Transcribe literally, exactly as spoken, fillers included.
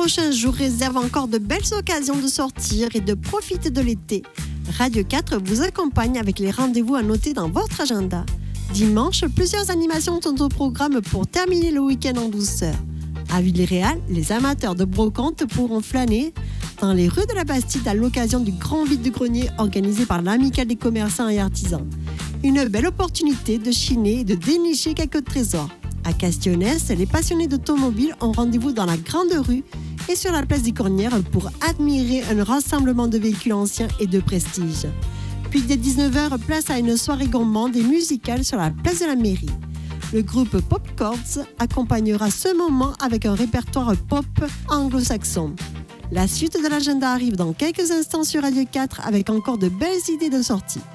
prochains jours réservent encore de belles occasions de sortir et de profiter de l'été. Radio quatre vous accompagne avec les rendez-vous à noter dans votre agenda. Dimanche, plusieurs animations sont au programme pour terminer le week-end en douceur. À Villéréal, les amateurs de brocante pourront flâner dans les rues de la Bastide à l'occasion du grand vide-grenier organisé par l'Amicale des commerçants et artisans. Une belle opportunité de chiner et de dénicher quelques trésors. À Castionnès, les passionnés d'automobile ont rendez-vous dans la Grande Rue et sur la place des Cornières pour admirer un rassemblement de véhicules anciens et de prestige. Puis dès dix-neuf heures, place à une soirée gourmande et musicale sur la place de la mairie. Le groupe Pop Chords accompagnera ce moment avec un répertoire pop anglo-saxon. La suite de l'agenda arrive dans quelques instants sur Radio quatre avec encore de belles idées de sortie.